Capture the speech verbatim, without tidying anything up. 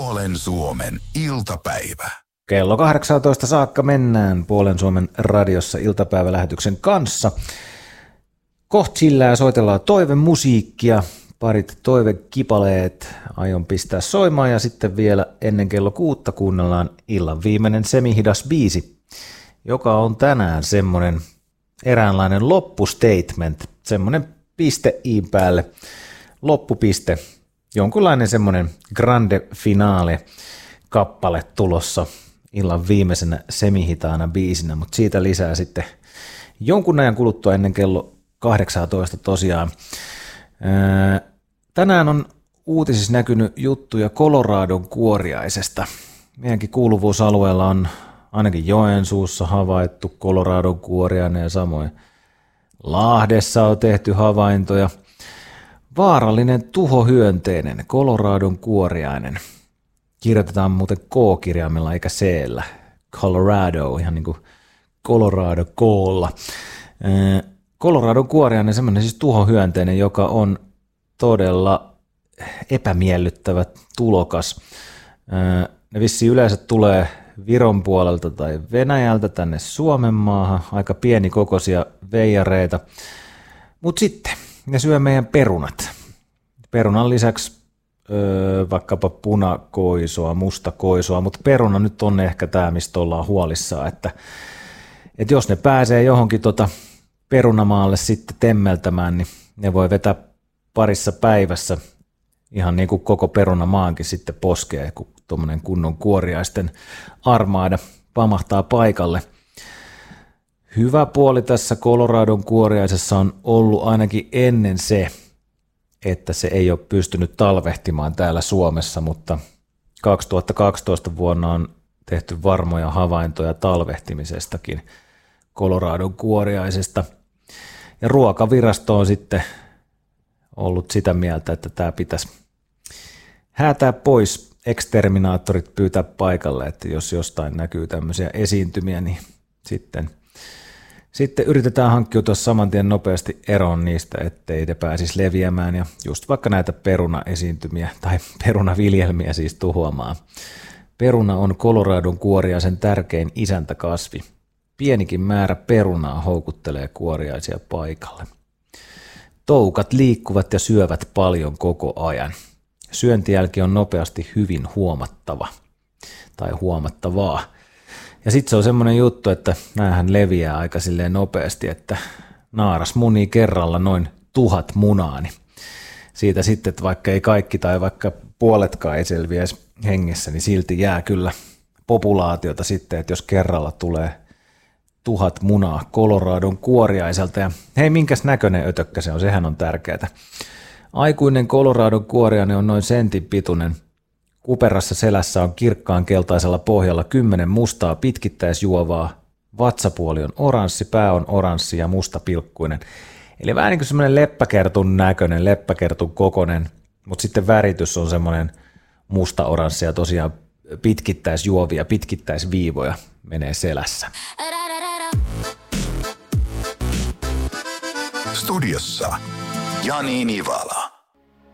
Puolen Suomen iltapäivä. Kello kahdeksantoista saakka mennään Puolen Suomen radiossa iltapäivälähetyksen kanssa. Kohta sillä soitellaan toivemusiikkia, parit toivekipaleet aion pistää soimaan ja sitten vielä ennen kello kuutta kuunnellaan illan viimeinen semihidas biisi, joka on tänään semmoinen eräänlainen loppustatement, semmoinen piste iin päälle, loppupiste, jonkunlainen semmoinen grande finale kappale tulossa illan viimeisenä semihitaana biisinä, mutta siitä lisää sitten jonkun ajan kuluttua ennen kello kahdeksantoista tosiaan. Tänään on uutisissa näkynyt juttuja Coloradon kuoriaisesta. Meidänkin kuuluvuusalueella on ainakin Joensuussa havaittu Coloradon kuoriainen ja samoin Lahdessa on tehty havaintoja. Vaarallinen tuhohyönteinen Coloradon kuoriainen. Kirjoitetaan muuten K-kirjaimella eikä C-llä. Colorado, ihan niin kuin Colorado K:lla. Coloradon kuoriainen, semmoinen siis tuhohyönteinen, joka on todella epämiellyttävä tulokas. Ne vissiin yleensä tulee Viron puolelta tai Venäjältä tänne Suomen maahan, aika pienikokoisia veijareita, mutta sitten ne syö meidän perunat. Perunan lisäksi öö, vaikkapa punakoisoa, mustakoisoa, mutta peruna nyt on ehkä tämä, mistä ollaan huolissaan, että, että jos ne pääsee johonkin tota perunamaalle sitten temmeltämään, niin ne voi vetää parissa päivässä ihan niin kuin koko perunamaankin sitten poskee, kun tuommoinen kunnon kuoriaisten armaada pamahtaa paikalle. Hyvä puoli tässä Coloradon kuoriaisessa on ollut ainakin ennen se, että se ei ole pystynyt talvehtimaan täällä Suomessa, mutta kaksituhattakaksitoista vuonna on tehty varmoja havaintoja talvehtimisestakin Coloradon kuoriaisesta. Ja ruokavirasto on sitten ollut sitä mieltä, että tämä pitäisi häätää pois, eksterminaattorit pyytää paikalle, että jos jostain näkyy tämmöisiä esiintymiä, niin sitten, sitten yritetään hankkiutua saman tien nopeasti eroon niistä, ettei ne pääsisi leviämään ja just vaikka näitä perunaesiintymiä tai perunaviljelmiä siis tuhoamaan. Peruna on Coloradon kuoriaisen tärkein isäntäkasvi. Pienikin määrä perunaa houkuttelee kuoriaisia paikalle. Toukat liikkuvat ja syövät paljon koko ajan. Syöntijälki on nopeasti hyvin huomattava tai huomattavaa. Ja sitten se on semmoinen juttu, että näähän leviää aika silleen nopeasti, että naaras munii kerralla noin tuhat munaa. Niin siitä sitten, että vaikka ei kaikki tai vaikka puoletkaan ei selviäisi hengessä, niin silti jää kyllä populaatiota sitten, että jos kerralla tulee tuhat munaa Coloradon kuoriaiselta. Ja hei, minkäs näköinen ötökkä se on, sehän on tärkeää. Aikuinen Coloradon kuoriainen on noin sentin pituinen. Kuperassa selässä on kirkkaan keltaisella pohjalla kymmenen mustaa pitkittäisjuovaa. Vatsapuoli on oranssi, pää on oranssi ja mustapilkkuinen. Eli vähän niin kuin semmoinen leppäkertun näköinen, leppäkertun kokoinen, mutta sitten väritys on semmoinen musta-oranssi ja tosiaan pitkittäisjuovia, pitkittäisviivoja menee selässä. Studiossa Jani Nivala.